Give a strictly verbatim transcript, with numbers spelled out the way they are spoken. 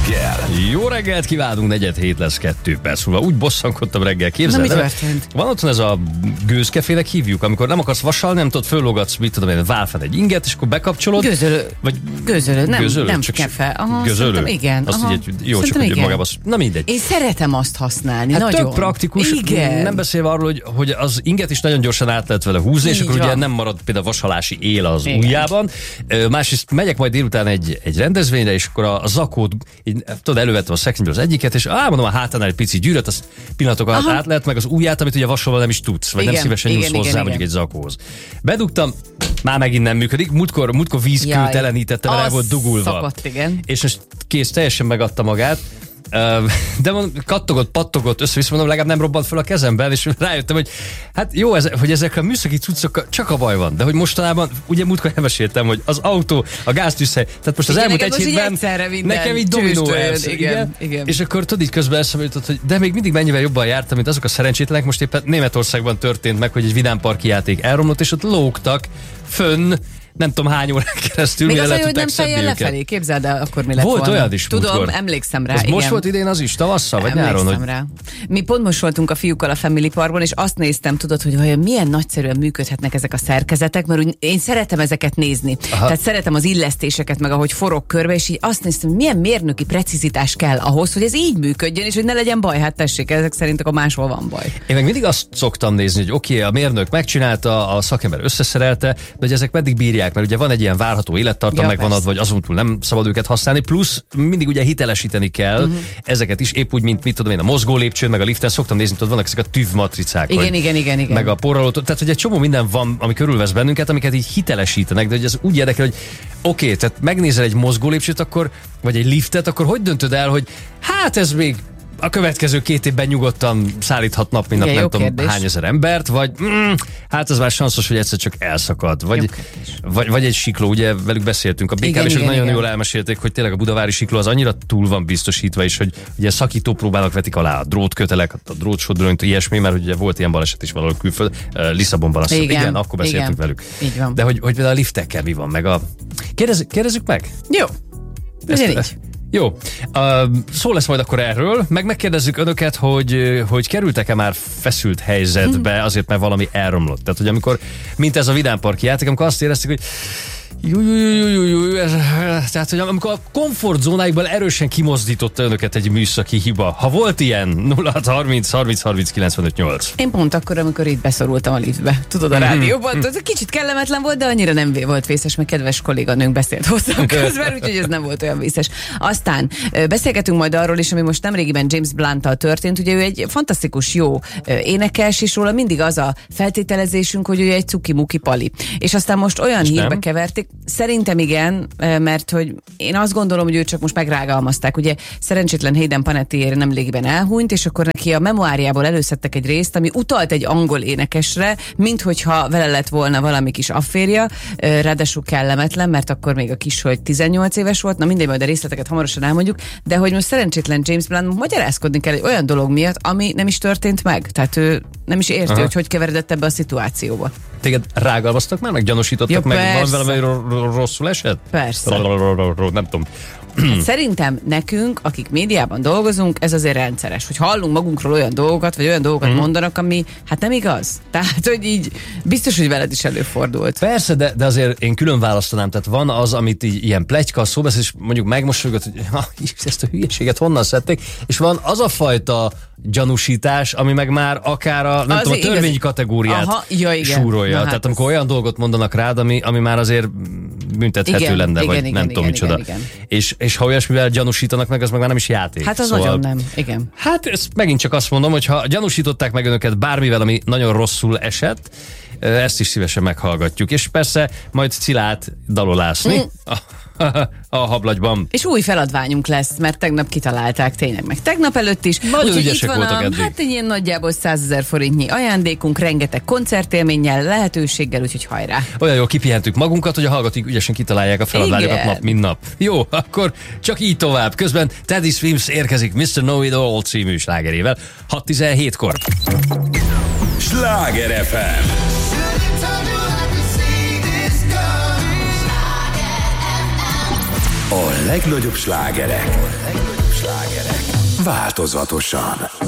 reggel. Jó reggelt kívánunk, negyed hét lesz kettő perc múlva. Úgy bosszankodtam reggel, képzeld. Na, mi történt? Van otthon ez a gőzkefének hívjuk, amikor nem akarsz vasalni, nem tudod, föllogatsz, mit tudom én, válfed egy inget, és akkor bekapcsolod. Gőzölő. Vagy Gőzölő, nem, gőzölő, nem csak kefe. Aha, gőzölő? igen. Azt aha. így, jó, Szerintem csak hogy igen. magában. Na mindegy. Én szeretem azt használni, Hát nagyon. tök praktikus, Igen. nem beszélve arról, hogy, hogy az inget is nagyon gyorsan át lehet vele húzni, és Így akkor ugye van. nem marad például vasalási él az Igen. ujjában. Ö, Másrészt megyek majd délután egy, egy rendezvényre, és akkor a, a zakót, így, tudod, elővettem a szekrényből az egyiket, és á, mondom, a hátánál egy pici gyűröt, azt pillanatok alatt át lehet, meg az ujját, amit ugye vasolva nem is tudsz, vagy Igen, nem szívesen igen, nyúlsz igen, hozzá, igen. mondjuk egy zakóhoz. Bedugtam, már megint nem működik, múltkor, múltkor vízkőt Jaj. elenítettem, el Az volt dugulva. szokott, igen. És most kész, teljesen megadta magát. De mondom, kattogott, pattogott, össze-vissza, mondom, legalább nem robbant fel a kezemben, és rájöttem, hogy hát jó, ez, hogy ezekkel a műszaki cuccokkal csak a baj van, de hogy mostanában, ugye múltkor elmeséltem, hogy az autó, a gáztűzhely, tehát most az Igen, elmúlt egy neked most így hétben egyszerre minden nekem így dominó csőstől jön, elsz, igen, igen, igen. és akkor tudod, így közben eszembe jutott, hogy de még mindig mennyivel jobban jártam, mint azok a szerencsétlenek. Most éppen Németországban történt meg, hogy egy vidámparki játék elromlott, és ott lógtak fönn, nem tudom hány órán keresztül, Még mire az, le hogy nem tudták szedni fejjel őket. lefelé, képzeld el, akkor mi lett Volt volna. olyan is Tudom, múltkor. emlékszem rá, Az igen. most volt idén az is, tavasszal vagy Emlékszem nyáron? Hogy... rá. Mi pont most voltunk a fiúkkal a Family Parkban, és azt néztem, tudod, hogy vajon milyen nagyszerűen működhetnek ezek a szerkezetek, mert úgy én szeretem ezeket nézni. Aha. Tehát szeretem az illesztéseket, meg ahogy forog körbe, és így azt néztem, milyen mérnöki precizitás kell ahhoz, hogy ez így működjön, és hogy ne legyen baj. Hát tessék, ezek szerint akkor máshol van baj. Én meg mindig azt szoktam nézni, hogy oké, okay, a mérnök megcsinálta, a szakember összeszerelte, de hogy ezek meddig bírják, mert ugye van egy ilyen várható élettartam, Ja, meg van persze. adva, vagy azon túl nem szabad őket használni, plusz mindig ugye hitelesíteni kell uh-huh. ezeket is, épp úgy, mint mit tudom én, a mozgó lépcsőn, meg a liften szoktam nézni, tudod, vannak ezek a tűvmatricák. Igen, hogy, igen, igen, igen. Meg a porralótól, tehát hogy egy csomó minden van, ami körülvesz bennünket, amiket így hitelesítenek, de hogy ez úgy érdekel, hogy oké, okay, tehát megnézel egy mozgó lépcsőt, akkor, vagy egy liftet, akkor hogy döntöd el, hogy hát ez még a következő két évben nyugodtan szállíthat nap, mint nap, Igen, nem jó tudom kérdés. hány ezer embert, vagy mm, hát az már sanszos, hogy egyszer csak elszakad. Vagy, vagy, vagy egy sikló, ugye velük beszéltünk, a bé ká-s nagyon igen. jól elmesélték, hogy tényleg a budavári sikló az annyira túl van biztosítva is, hogy ugye szakító próbálnak vetik alá a drótkötelek, a drótsodront, ilyesmi, mert ugye volt ilyen baleset is valahol külföld, uh, Lisszabonban azt Igen, igen, akkor beszéltünk igen. velük. Így van. De hogy, hogy például a liftekkel mi van, meg a... Kérdez, kérdezzük meg? Jó. Ezt- Ugyanígy. Jó, uh, szó lesz majd akkor erről, meg megkérdezzük önöket, hogy, hogy kerültek-e már feszült helyzetbe, azért mert valami elromlott. Tehát, hogy amikor, mint ez a vidámparki játék, amikor azt éreztük, hogy Jú, jú, jú, jú, jú, jú, ez, tehát, hogy amikor a komfortzónáikból erősen kimozdította önöket egy műszaki hiba. Ha volt ilyen, nulla hat harminc harminc harminc kilencvenöt nyolc. Én pont akkor, amikor itt beszorultam a liftbe. Tudod, a rádióban. Ez kicsit kellemetlen volt, de annyira nem volt vészes, mert kedves kolléganőnk beszélt hozzám közben, úgyhogy ez nem volt olyan vészes. Aztán ö, beszélgetünk majd arról is, ami most nemrégiben James Blunt-tal történt. Ugye ő egy fantasztikus jó ö, énekes, és róla mindig az a feltételezésünk, hogy ő egy cuki-muki pali. És aztán most olyan És hírbe nem? keverték. Szerintem igen, mert hogy én azt gondolom, hogy őt csak most megrágalmazták. Ugye szerencsétlen Hayden Panettiere nemrégiben elhunyt, és akkor neki a memoáriából előszedtek egy részt, ami utalt egy angol énekesre, minthogyha vele lett volna valami kis afférja, ráadásul kellemetlen, mert akkor még a kishölgy tizennyolc éves volt, na mindegy, majd a részleteket hamarosan elmondjuk, de hogy most szerencsétlen James Blunt magyarázkodni kell egy olyan dolog miatt, ami nem is történt meg. Tehát ő nem is érti, Aha. hogy hogy keveredett ebbe a szituációba. Téged rágalmaztak már, meg gyanúsítottak, Ja, meg persze. van valami ro- ro- rosszul esett? Persze. Nem tudom. Hát szerintem nekünk, akik médiában dolgozunk, ez azért rendszeres, hogy hallunk magunkról olyan dolgokat, vagy olyan dolgokat mm. mondanak, ami hát nem igaz. Tehát, hogy így biztos, hogy veled is előfordult. Persze, de, de azért én külön választanám, tehát van az, amit így ilyen pletyka, szóbeszél, és mondjuk megmosolygott, hogy ha, ezt a hülyeséget honnan szedték, és van az a fajta gyanúsítás, ami meg már akár a, nem Az tudom, a igaz. törvényi kategóriát Aha, ja, igen. súrolja. Na, hát Tehát ez- amikor olyan dolgot mondanak rád, ami, ami már azért büntethető Igen, lenne, igen, vagy igen, nem igen, tudom igen, micsoda. igen. És, és ha olyasmivel gyanúsítanak meg, az meg már nem is játék. Hát az Szóval- nagyon nem. Igen. Hát ezt megint csak azt mondom, hogy ha gyanúsították meg önöket bármivel, ami nagyon rosszul esett, ezt is szívesen meghallgatjuk. És persze majd Cilát dalolászni Mm. a, a hablagyban. És új feladványunk lesz, mert tegnap kitalálták tényleg, meg tegnap előtt is. Nagyon Úgyhogy ügyesek itt van voltak a, eddig. hát egy ilyen nagyjából százezer forintnyi ajándékunk, rengeteg koncertélménnyel, lehetőséggel, úgyhogy hajrá. Olyan jól kipihentük magunkat, hogy a hallgatók ügyesen kitalálják a feladványokat Igen. nap, mint nap. Jó, akkor csak így tovább. Közben Teddy Swims érkezik miszter Know It All című slágerével hat tizenhétkor. Sláger ef em. A legnagyobb slágerek slágerek változatosan.